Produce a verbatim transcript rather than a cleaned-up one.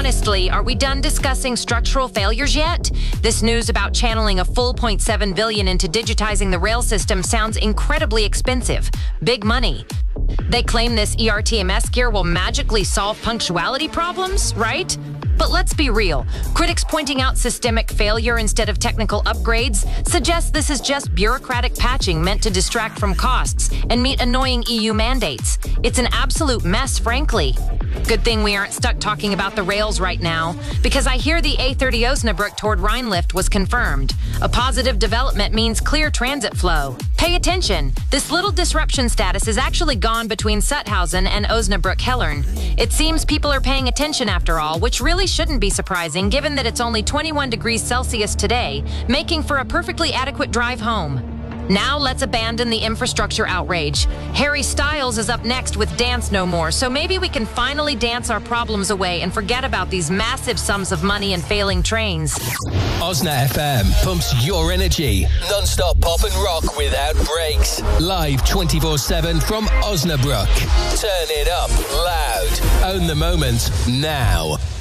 honestly, are we done discussing structural failures yet? This news about channeling a full zero point seven billion dollars into digitizing the rail system sounds incredibly expensive. Big money. They claim this E R T M S gear will magically solve punctuality problems, right? But let's be real. Critics pointing out systemic failure instead of technical upgrades suggest this is just bureaucratic patching meant to distract from costs and meet annoying E U mandates. It's an absolute mess, frankly. Good thing we aren't stuck talking about the rails right now, because I hear the A thirty Osnabrück toward Rheinlift was confirmed. A positive development means clear transit flow. Pay attention. This little disruption status is actually gone between Sutthausen and Osnabrück-Hellern. It seems people are paying attention after all, which really shouldn't be surprising given that it's only twenty-one degrees Celsius today, making for a perfectly adequate drive home. Now let's abandon the infrastructure outrage. Harry Styles is up next with Dance No More, so maybe we can finally dance our problems away and forget about these massive sums of money and failing trains. Osna F M pumps your energy. Non-stop pop and rock without breaks. Live twenty-four seven from Osnabrück. Turn it up loud. Own the moment now.